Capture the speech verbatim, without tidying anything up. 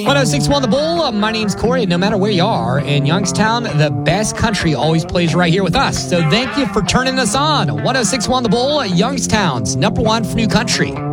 one oh six point one The Bull. My name's Corey. No matter where you are in Youngstown, the best country always plays right here with us. So thank you for turning us on. one oh six point one The Bull, Youngstown's number one for new country.